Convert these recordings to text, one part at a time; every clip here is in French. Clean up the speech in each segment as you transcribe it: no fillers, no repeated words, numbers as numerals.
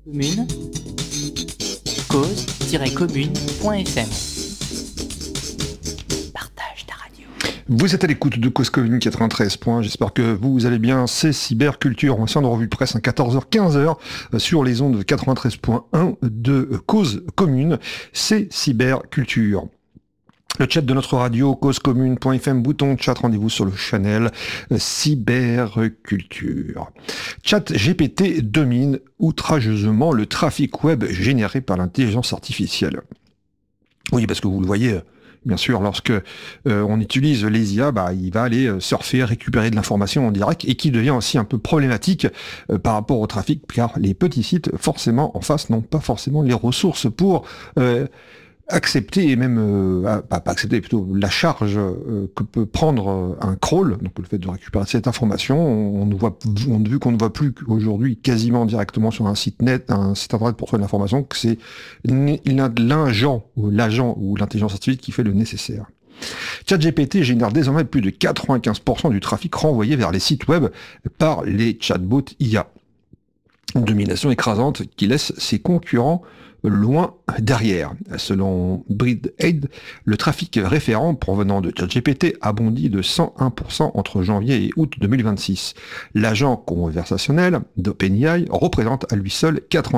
Commune, cause-commune.fm. Partage ta radio. Vous êtes à l'écoute de Cause Commune 93 points. J'espère que vous allez bien. C'est Cyberculture. On va faire une revue de presse à 14h-15h sur les ondes de 93.1 de Cause Commune. C'est Cyberculture. Le chat de notre radio, causecommune.fm, bouton chat, rendez-vous sur le channel Cyberculture. Chat GPT domine outrageusement le trafic web généré par l'intelligence artificielle. Oui, parce que vous le voyez, bien sûr, lorsque on utilise les IA, il va aller surfer, récupérer de l'information en direct, et qui devient aussi un peu problématique par rapport au trafic, car les petits sites, forcément, en face, n'ont pas forcément les ressources pour accepter, et même, pas accepter, plutôt la charge que peut prendre un crawl, donc le fait de récupérer cette information. Vu qu'on ne voit plus aujourd'hui quasiment directement sur un site internet pour trouver de l'information, que c'est l'agent ou l'intelligence artificielle qui fait le nécessaire. ChatGPT génère désormais plus de 95% du trafic renvoyé vers les sites web par les chatbots IA. Une domination écrasante qui laisse ses concurrents loin derrière. Selon BreedAid, le trafic référent provenant de ChatGPT a bondi de 101% entre janvier et août 2026. L'agent conversationnel d'OpenAI représente à lui seul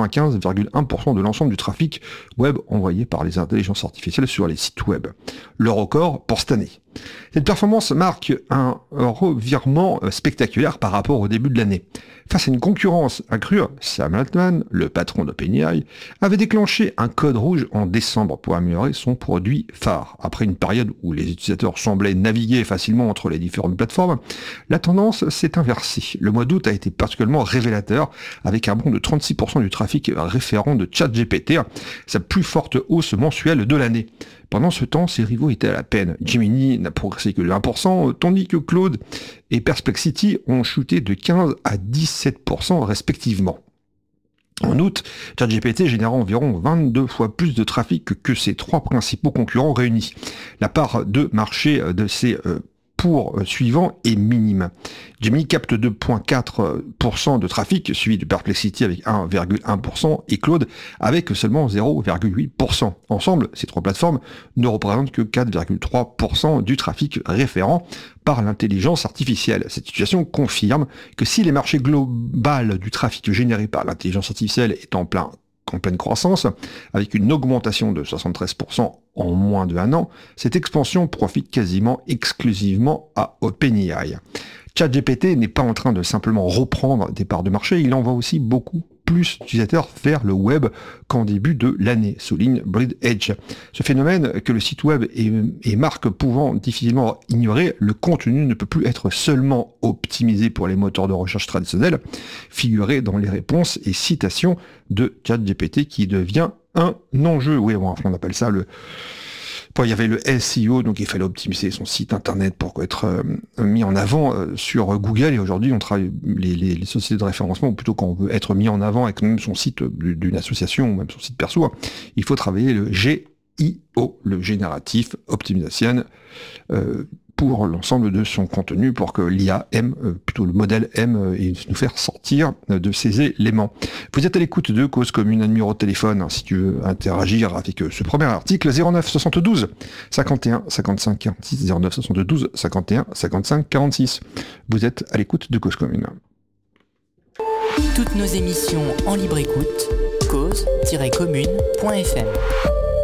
95,1% de l'ensemble du trafic web envoyé par les intelligences artificielles sur les sites web. Le record pour cette année. Cette performance marque un revirement spectaculaire par rapport au début de l'année. Face à une concurrence accrue, Sam Altman, le patron d'OpenAI, avait déclenché un code rouge en décembre pour améliorer son produit phare. Après une période où les utilisateurs semblaient naviguer facilement entre les différentes plateformes, la tendance s'est inversée. Le mois d'août a été particulièrement révélateur, avec un bond de 36% du trafic référent de ChatGPT, sa plus forte hausse mensuelle de l'année. Pendant ce temps, ses rivaux étaient à la peine. Gemini n'a progressé que de 1%, tandis que Claude et Perplexity ont chuté de 15 à 17% respectivement. En août, ChatGPT généra environ 22 fois plus de trafic que ses trois principaux concurrents réunis. La part de marché de ces suivant est minime. Gemini capte 2,4% de trafic, suivi de Perplexity avec 1,1% et Claude avec seulement 0,8%. Ensemble, ces trois plateformes ne représentent que 4,3% du trafic référent par l'intelligence artificielle. Cette situation confirme que si les marchés global du trafic généré par l'intelligence artificielle est en pleine croissance, avec une augmentation de 73% en moins de 1 an, cette expansion profite quasiment exclusivement à OpenAI. ChatGPT n'est pas en train de simplement reprendre des parts de marché, il envoie aussi beaucoup plus d'utilisateurs vers le web qu'en début de l'année, souligne BreedAid. Ce phénomène que le site web et marque pouvant difficilement ignorer, le contenu ne peut plus être seulement optimisé pour les moteurs de recherche traditionnels, figurer dans les réponses et citations de ChatGPT qui devient un enjeu. Oui, bon, on appelle ça il y avait le SEO, donc il fallait optimiser son site internet pour être mis en avant sur Google, et aujourd'hui on travaille les sociétés de référencement, ou plutôt quand on veut être mis en avant avec même son site d'une association ou même son site perso, il faut travailler le GIO, le Generative Optimization, pour l'ensemble de son contenu, pour que l'IA plutôt le modèle et nous faire sortir de ces éléments. Vous êtes à l'écoute de Cause Commune, un numéro de téléphone, si tu veux interagir avec ce premier article, 09 72 51 55 46, 09 72 51 55 46. Vous êtes à l'écoute de Cause Commune. Toutes nos émissions en libre écoute, cause-commune.fm.